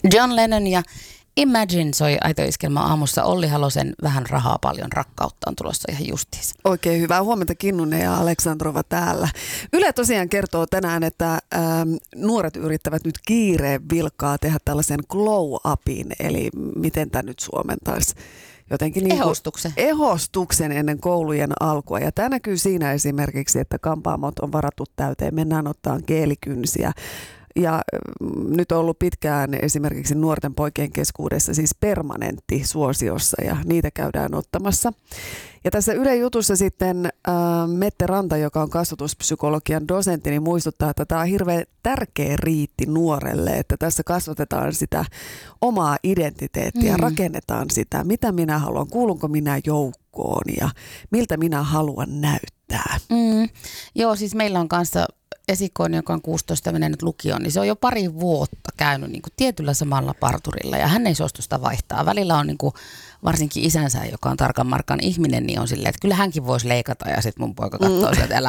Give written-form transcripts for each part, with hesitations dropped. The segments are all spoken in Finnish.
John Lennon ja Imagine soi Aito-iskelmä aamussa. Olli Halosen Vähän rahaa paljon rakkautta on tulossa ihan justiinsa. Oikein hyvää huomenta, Kinnunen ja Aleksandrova täällä. Yle tosiaan kertoo tänään, että nuoret yrittävät nyt kiireen vilkkaa tehdä tällaisen glow-upin, eli miten tämä nyt suomentaisi? Jotenkin niin ehostuksen ennen koulujen alkua. Ja tämä näkyy siinä esimerkiksi, että kampaamot on varattu täyteen, mennään ottaan geelikynsiä. Ja nyt on ollut pitkään esimerkiksi nuorten poikien keskuudessa siis permanentti suosiossa ja niitä käydään ottamassa. Ja tässä Yle Jutussa sitten Mette Ranta, joka on kasvatuspsykologian dosentti, niin muistuttaa, että tämä on hirveän tärkeä riitti nuorelle, että tässä kasvatetaan sitä omaa identiteettiä, rakennetaan sitä, mitä minä haluan, kuulunko minä joukkoon ja miltä minä haluan näyttää. Joo, siis meillä on kanssa esikoinen, joka on 16 mennyt lukioon, niin se on jo pari vuotta käynyt niin kuin tietyllä samalla parturilla ja hän ei suostu sitä vaihtaa. Välillä on niin kuin, varsinkin isänsä, joka on tarkan markan ihminen, niin on silleen, että kyllä hänkin voisi leikata ja sitten mun poika katsoo sieltä, että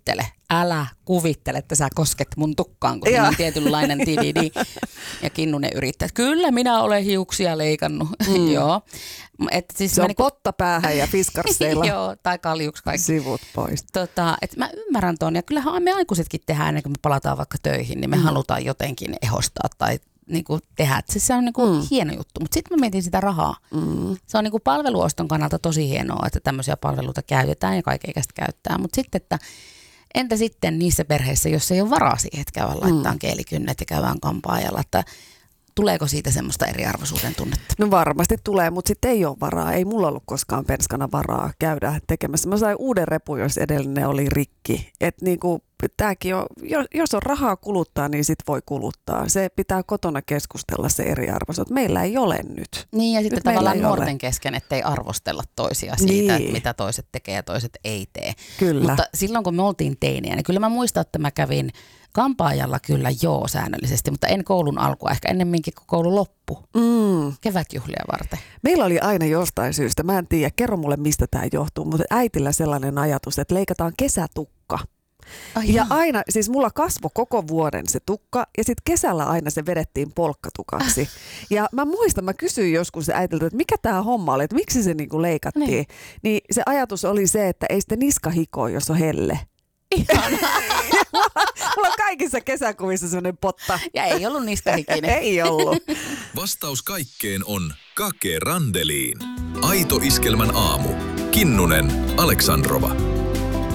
älä kuvittele, että sä kosket mun tukkaan, kun siinä on tietynlainen TDD. Ja Kinnunen yrittää, että kyllä minä olen hiuksia leikannut. Joo. Siis se on potta päähän ja fiskarseilla. Joo, tai kaljuksi kaikki. Sivut pois. Että mä ymmärrän ton ja kyllähän me aikuisetkin tehdään ennen kuin me palataan vaikka töihin, niin me halutaan jotenkin ehostaa tai niinku tehdä. Että se on niinku hieno juttu, mutta sitten mä mietin sitä rahaa. Se on niinku palveluoston kannalta tosi hienoa, että tämmöisiä palveluita käytetään ja kaikenikäistä käyttää, mutta sitten, että entä sitten niissä perheissä, jos ei ole varaa siihen, että käydään laittaa geelikynnet ja käydään kampaajalla, että tuleeko siitä semmoista eriarvoisuuden tunnetta? No varmasti tulee, mutta sitten ei ole varaa. Ei mulla ollut koskaan penskana varaa käydä tekemässä. Mä sain uuden repun, jos edellinen oli rikki. Että niinku, tämäkin on, jos on rahaa kuluttaa, niin sit voi kuluttaa. Se pitää kotona keskustella se eriarvoisuus. Meillä ei ole nyt. Niin ja sitten nyt tavallaan nuorten kesken, ettei arvostella toisia siitä, että mitä toiset tekee ja toiset ei tee. Kyllä. Mutta silloin kun me oltiin teinejä, niin kyllä mä muistan, että mä kävin kampaajalla kyllä säännöllisesti, mutta en koulun alkua, ehkä ennemminkin kuin koulu loppu. Kevätjuhlia varten. Meillä oli aina jostain syystä, mä en tiedä, kerro mulle mistä tämä johtuu, mutta äitillä sellainen ajatus, että leikataan kesätukka. Ja aina, siis mulla kasvoi koko vuoden se tukka ja sitten kesällä aina se vedettiin polkkatukaksi. Ja mä kysyin joskus äitiltä, että mikä tämä homma oli, että miksi se niinku leikattiin. Niin se ajatus oli se, että ei sitä niska hikoa, jos on helle. Mulla on kaikissa kesäkuvissa sellainen potta. Ja ei ollut niskahikinen. Ei ollut. Vastaus kaikkeen on Kake Randeliin. Aito iskelmän aamu. Kinnunen, Aleksandrova.